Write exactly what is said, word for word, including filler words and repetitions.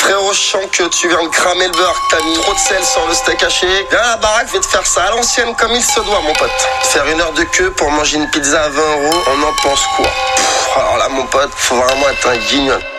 Frérot, je sens que tu viens de cramer le beurre, que t'as mis trop de sel sur le steak haché. Viens à la baraque, je vais te faire ça à l'ancienne comme il se doit, mon pote. Faire une heure de queue pour manger une pizza à vingt euros, on en pense quoi? Pff, alors là, mon pote, faut vraiment être un guignol.